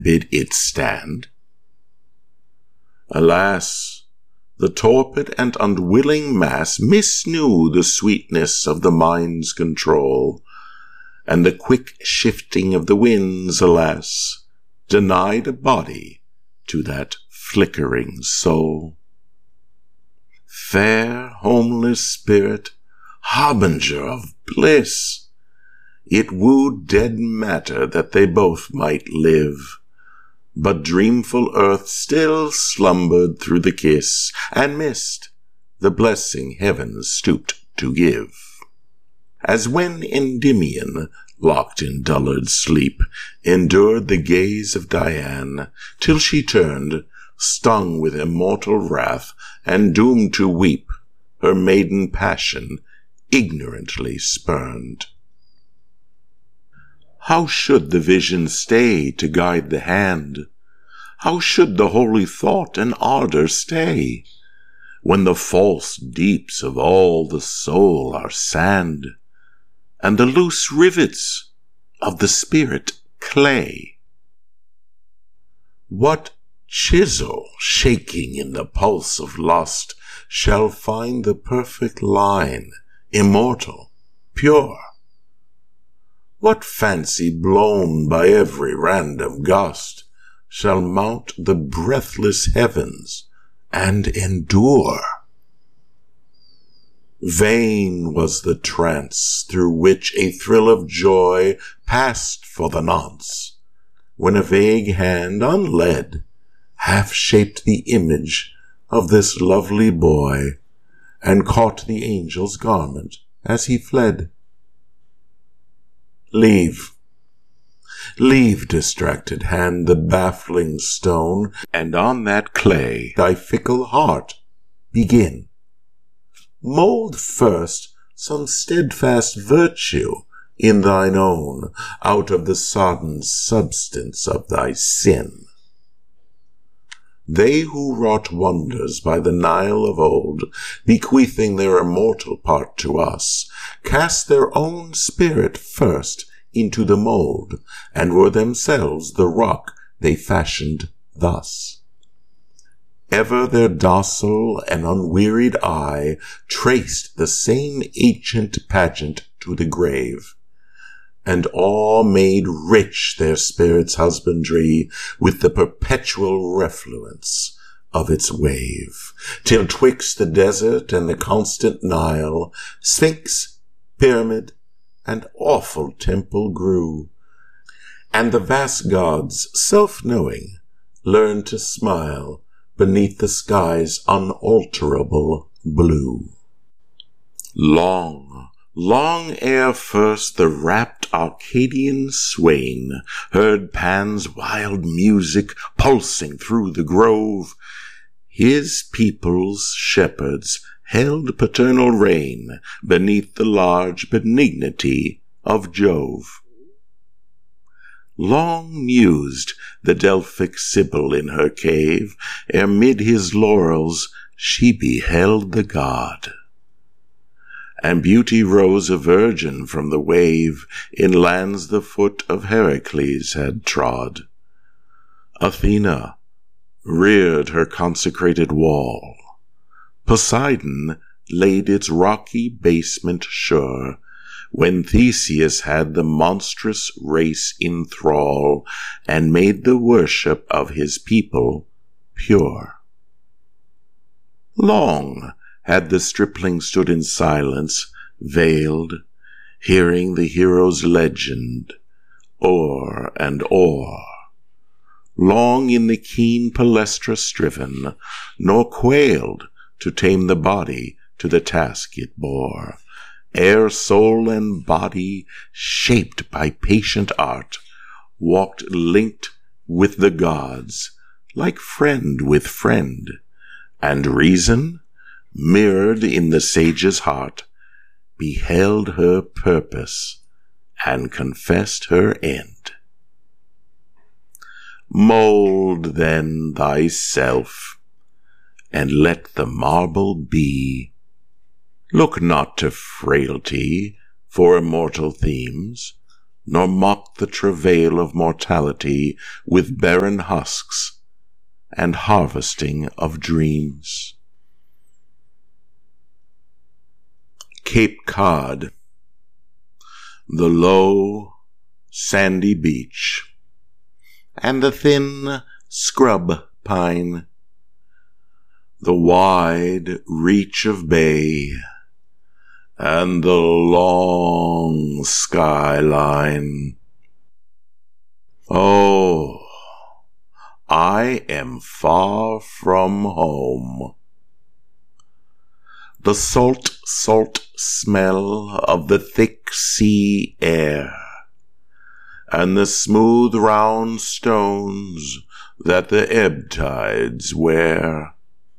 bid it stand? Alas, the torpid and unwilling mass misknew the sweetness of the mind's control, and the quick shifting of the winds, alas, denied a body to that flickering soul. Fair, homeless spirit, harbinger of bliss, it wooed dead matter that they both might live, but dreamful earth still slumbered through the kiss, and missed the blessing heaven stooped to give. As when Endymion, locked in dullard sleep, endured the gaze of Dian, till she turned, stung with immortal wrath, and doomed to weep, her maiden passion ignorantly spurned. How should the vision stay to guide the hand? How should the holy thought and ardor stay, when the false deeps of all the soul are sand, and the loose rivets of the spirit clay? What chisel shaking in the pulse of lust shall find the perfect line, immortal, pure? What fancy blown by every random gust shall mount the breathless heavens and endure? Vain was the trance through which a thrill of joy passed for the nonce, when a vague hand, unled, half-shaped the image of this lovely boy, and caught the angel's garment as he fled. Leave, distracted hand, the baffling stone, and on that clay thy fickle heart begin. Mold first some steadfast virtue in thine own, out of the sodden substance of thy sin. They who wrought wonders by the Nile of old, bequeathing their immortal part to us, cast their own spirit first into the mold, and were themselves the rock they fashioned thus. Ever their docile and unwearied eye traced the same ancient pageant to the grave, and awe made rich their spirit's husbandry with the perpetual refluence of its wave, till twixt the desert and the constant Nile, sphinx, pyramid, and awful temple grew, and the vast gods, self-knowing, learned to smile beneath the sky's unalterable blue. Long ere first the rapt Arcadian swain heard Pan's wild music pulsing through the grove, his people's shepherds held paternal reign beneath the large benignity of Jove. Long mused the Delphic Sibyl in her cave, ere mid his laurels she beheld the god. And beauty rose a virgin from the wave in lands the foot of Heracles had trod. Athena reared her consecrated wall. Poseidon laid its rocky basement sure, when Theseus had the monstrous race in thrall, and made the worship of his people pure. Long had the stripling stood in silence, veiled, hearing the hero's legend, o'er and o'er. Long in the keen Palestra striven, nor quailed to tame the body to the task it bore, ere soul and body, shaped by patient art, walked linked with the gods, like friend with friend, and reason, mirrored in the sage's heart, beheld her purpose and confessed her end. Mold then thyself, and let the marble be. Look not to frailty for immortal themes, nor mock the travail of mortality with barren husks and harvesting of dreams. Cape Cod, the low, sandy beach, and the thin scrub pine, the wide reach of bay, and the long skyline. Oh, I am far from home. The salt, salt smell of the thick sea air, and the smooth round stones that the ebb tides wear.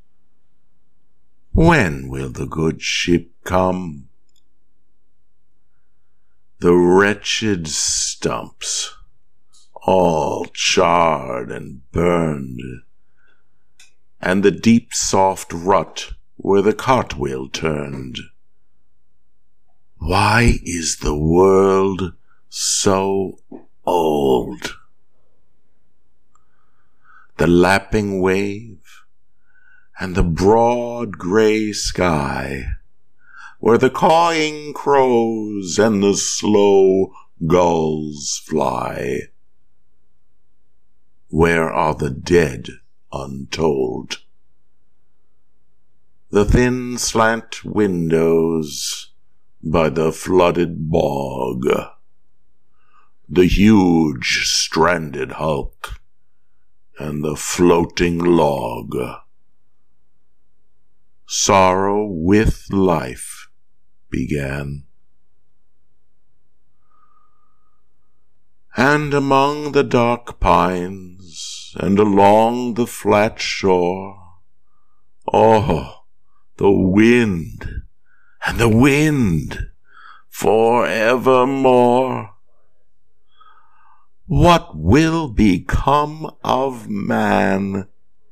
When will the good ship come? The wretched stumps, all charred and burned, and the deep soft rut where the cartwheel turned. Why is the world so old? The lapping wave and the broad gray sky, where the cawing crows and the slow gulls fly. Where are the dead untold? The thin slant windows by the flooded bog, the huge stranded hulk and the floating log. Sorrow with life began. And among the dark pines and along the flat shore, oh, the wind and the wind forevermore. What will become of man?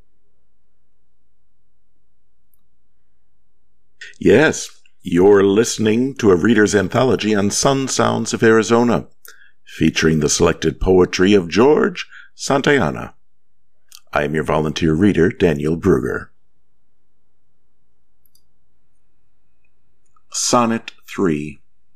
Yes, you're listening to a reader's anthology on Sun Sounds of Arizona, featuring the selected poetry of George Santayana. I am your volunteer reader, Daniel Brugger. Sonnet 3.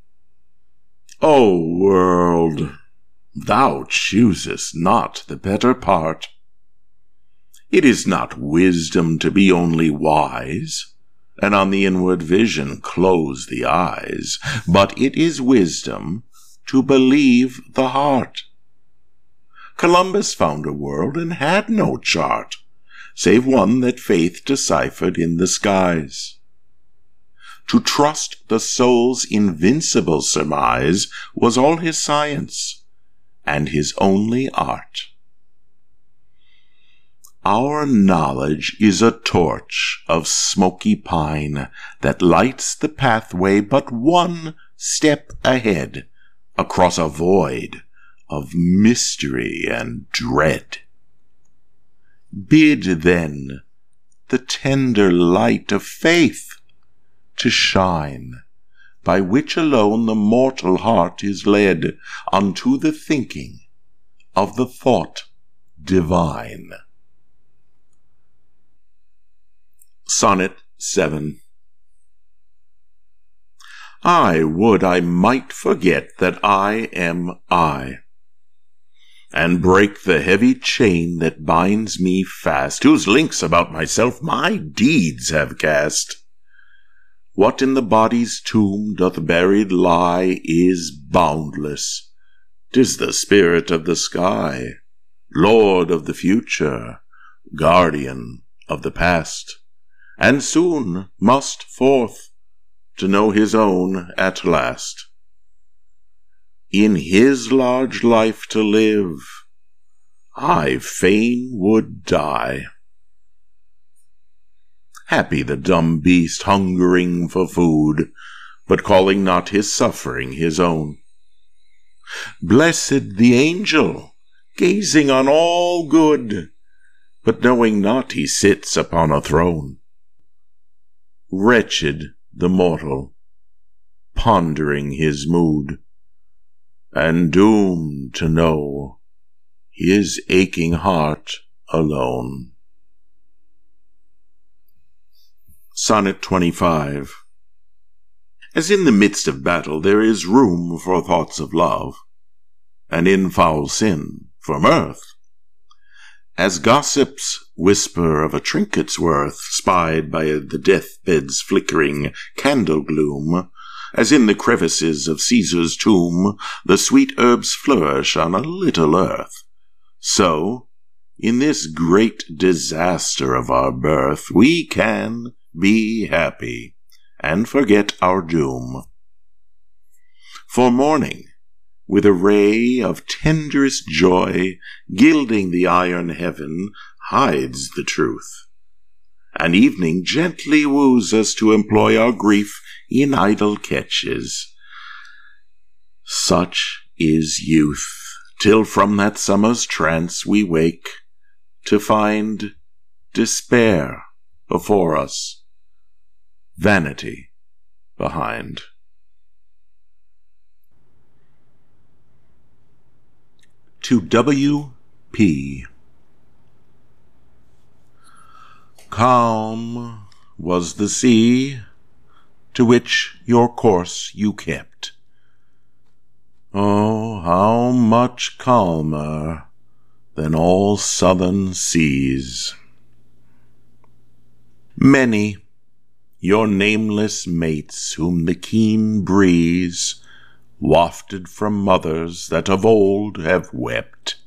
O world, thou choosest not the better part. It is not wisdom to be only wise, and on the inward vision close the eyes, but it is wisdom to believe the heart. Columbus found a world and had no chart, save one that faith deciphered in the skies. To trust the soul's invincible surmise was all his science, and his only art. Our knowledge is a torch of smoky pine that lights the pathway but one step ahead, across a void of mystery and dread. Bid, then, the tender light of faith to shine, by which alone the mortal heart is led unto the thinking of the thought divine. Sonnet 7. I would I might forget that I am I, and break the heavy chain that binds me fast, whose links about myself my deeds have cast. What in the body's tomb doth buried lie is boundless. 'Tis the spirit of the sky, lord of the future, guardian of the past, and soon must forth to know his own at last. In his large life to live, I fain would die. Happy the dumb beast hungering for food, but calling not his suffering his own. Blessed the angel, gazing on all good, but knowing not he sits upon a throne. Wretched the mortal, pondering his mood, and doomed to know his aching heart alone. Sonnet 25. As in the midst of battle there is room for thoughts of love, and in foul sin for mirth, as gossips whisper of a trinket's worth spied by the deathbed's flickering candle gloom, as in the crevices of Caesar's tomb the sweet herbs flourish on a little earth, so, in this great disaster of our birth, we can be happy and forget our doom. For morning, with a ray of tenderest joy, gilding the iron heaven, hides the truth, and evening gently woos us to employ our grief in idle catches. Such is youth, till from that summer's trance we wake, to find despair before us, vanity behind. To W.P. Calm was the sea to which your course you kept. Oh, how much calmer than all southern seas. Many, your nameless mates, whom the keen breeze wafted from mothers that of old have wept.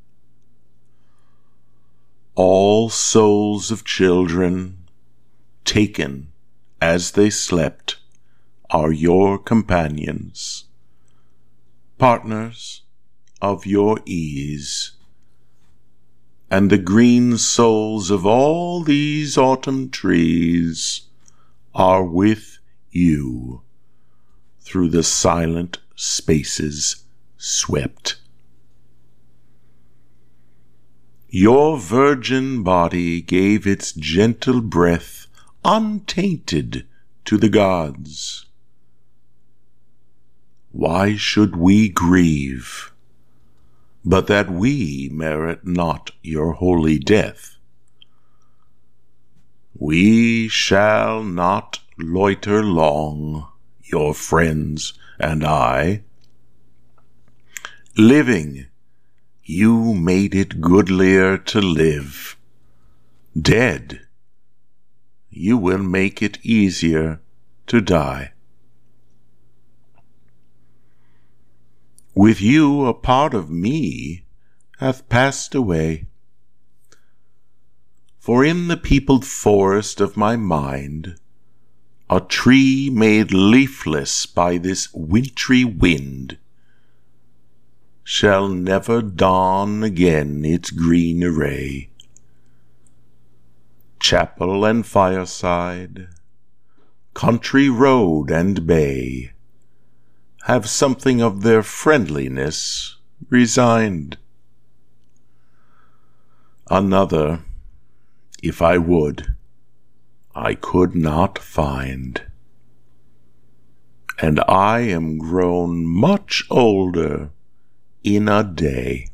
All souls of children, taken as they slept, are your companions, partners of your ease, and the green souls of all these autumn trees are with you through the silent spaces swept. Your virgin body gave its gentle breath untainted to the gods. Why should we grieve, but that we merit not your holy death? We shall not loiter long, your friends and I. Living, you made it goodlier to live. Dead, you will make it easier to die. With you a part of me hath passed away. For in the peopled forest of my mind, a tree made leafless by this wintry wind shall never don again its green array. Chapel and fireside, country road and bay, have something of their friendliness resigned. Another, if I would, I could not find, and I am grown much older in a day.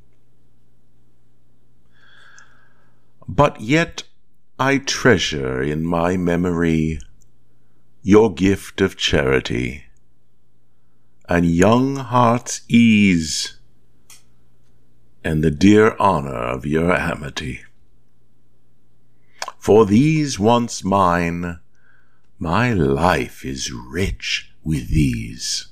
But yet I treasure in my memory your gift of charity and young heart's ease, and the dear honor of your amity. For these once mine, my life is rich with these,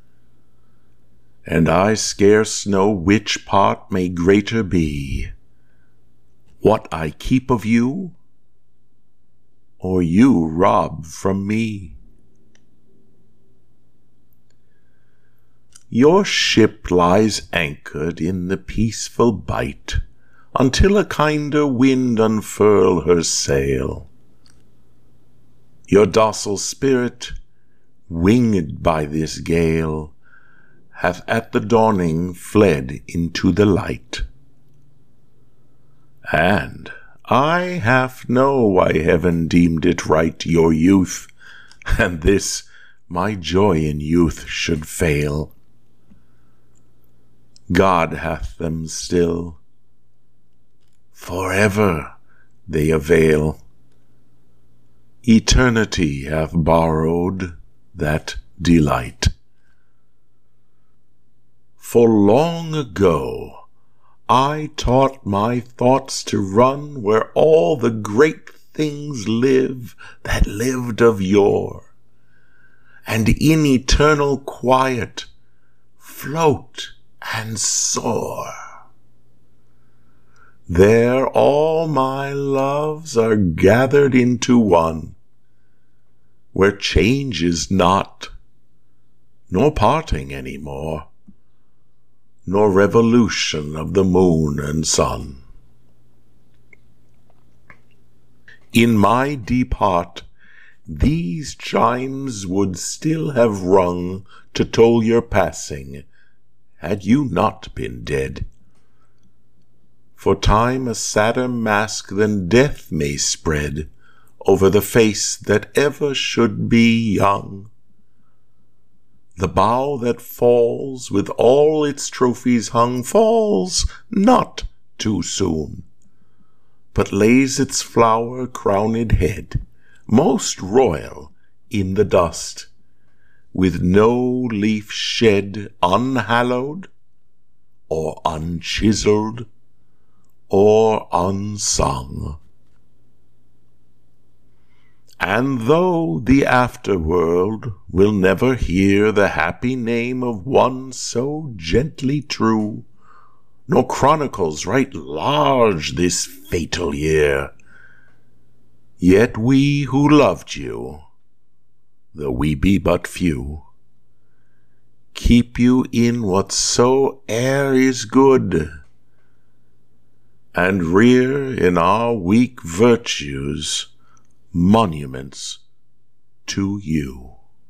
and I scarce know which part may greater be, what I keep of you, or you rob from me. Your ship lies anchored in the peaceful bight, until a kinder wind unfurl her sail. Your docile spirit, winged by this gale, hath at the dawning fled into the light. And I half know why heaven deemed it right your youth, and this my joy in youth, should fail. God hath them still. Forever they avail. Eternity hath borrowed that delight. For long ago I taught my thoughts to run where all the great things live that lived of yore, and in eternal quiet float and soar. There all my loves are gathered into one, where change is not, nor parting any more, nor revolution of the moon and sun. In my deep heart these chimes would still have rung to toll your passing, had you not been dead. For time a sadder mask than death may spread over the face that ever should be young. The bough that falls with all its trophies hung falls not too soon, but lays its flower-crowned head most royal in the dust, with no leaf shed unhallowed or unchiselled or unsung. And though the afterworld will never hear the happy name of one so gently true, nor chronicles write large this fatal year, yet we who loved you, though we be but few, keep you in whatsoe'er is good, and rear in our weak virtues monuments to you.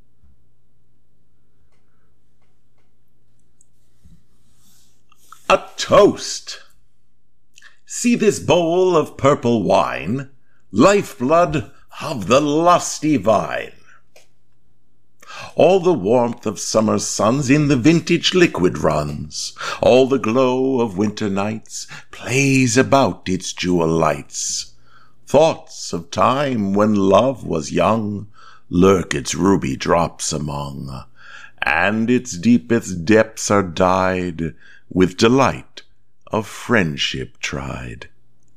A toast! See this bowl of purple wine, lifeblood of the lusty vine. All the warmth of summer suns in the vintage liquid runs. All the glow of winter nights plays about its jewel lights. Thoughts of time when love was young lurk its ruby drops among, and its deepest depths are dyed with delight of friendship tried.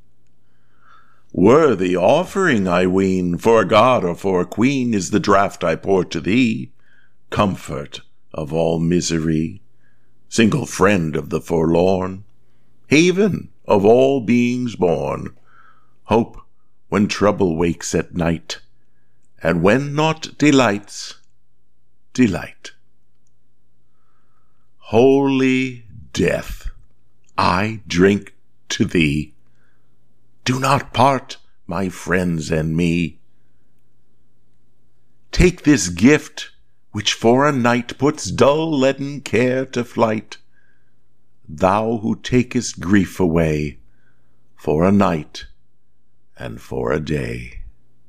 Worthy offering, I ween, for a god or for a queen, is the draught I pour to thee, comfort of all misery, single friend of the forlorn, haven of all beings born, hope when trouble wakes at night, and when naught delights, delight. Holy death, I drink to thee. Do not part, my friends and me. Take this gift, which for a night puts dull leaden care to flight, thou who takest grief away for a night and for a day.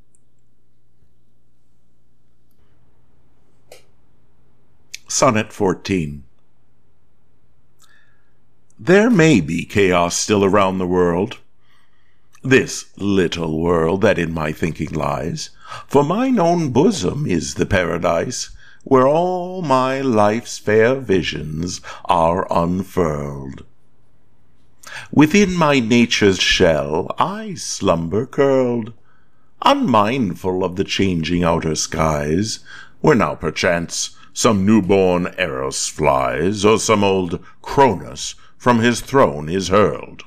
Sonnet 14. There may be chaos still around the world, this little world that in my thinking lies, for mine own bosom is the paradise, where all my life's fair visions are unfurled. Within my nature's shell I slumber curled, unmindful of the changing outer skies, where now perchance some newborn Eros flies, or some old Cronus from his throne is hurled.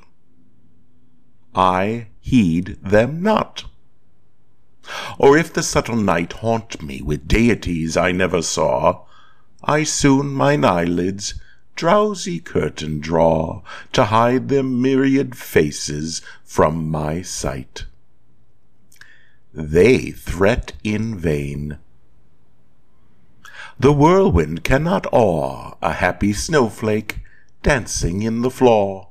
I heed them not. Or if the subtle night haunt me with deities I never saw, I soon mine eyelids drowsy curtain draw, to hide their myriad faces from my sight. They threat in vain. The whirlwind cannot awe a happy snowflake dancing in the flaw.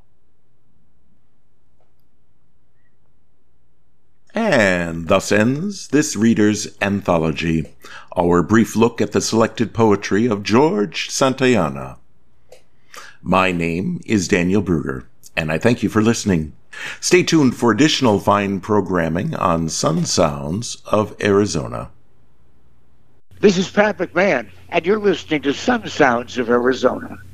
And thus ends this reader's anthology, our brief look at the selected poetry of George Santayana. My name is Daniel Brugger, and I thank you for listening. Stay tuned for additional fine programming on Sun Sounds of Arizona. This is Pat McMahon, and you're listening to Sun Sounds of Arizona.